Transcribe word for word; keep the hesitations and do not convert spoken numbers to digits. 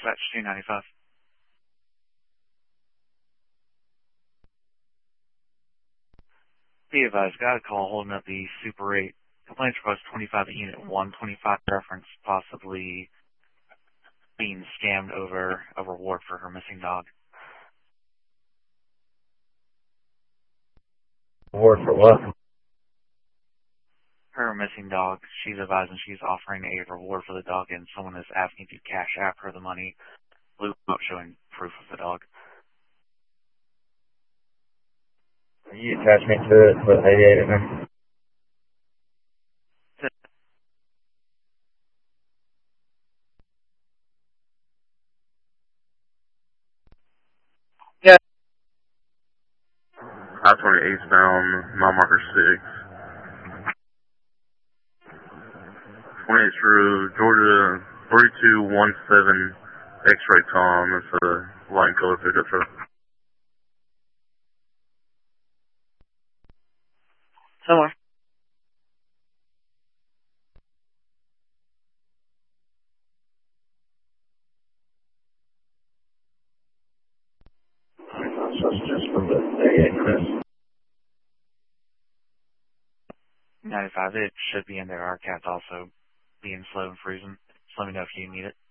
Wasatch two ninety-five. Be advised, got a call holding up the Super eight. Complaints request twenty-five at Unit one twenty-five, reference possibly being scammed over a reward for her missing dog. Reward for what? Her missing dog. She's advising she's offering a reward for the dog, and someone is asking to cash app her the money. Blue note showing proof of the dog. You attach me to it with eighty-eight in there. Yeah. I twenty eastbound, mile marker six. twenty-eight through Georgia three two one seven X-ray Tom. That's a light color pickup truck. Somewhere. So it's just from the eighty-eight minutes. ninety-five, it should be in there. Our cat's also being slow and freezing. Just let me know if you need it.